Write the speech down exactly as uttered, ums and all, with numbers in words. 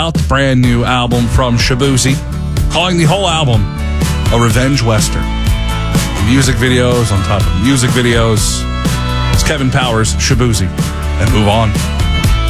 out the brand new album from Shaboozey, calling the whole album a revenge western. Music videos on top of music videos. It's Kevin Powers, Shaboozey, and Move On.